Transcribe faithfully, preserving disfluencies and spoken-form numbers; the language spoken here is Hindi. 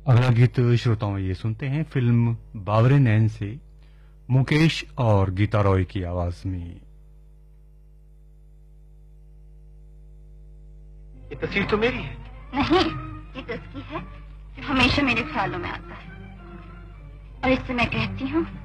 अगला गीत श्रोताओं ये सुनते हैं फिल्म बावरे नैन से मुकेश और गीता रॉय की आवाज में। ये तस्वीर तो मेरी है। नहीं, ये तो उसकी है जो हमेशा मेरे ख्यालों में आता है। और इससे मैं कहती हूँ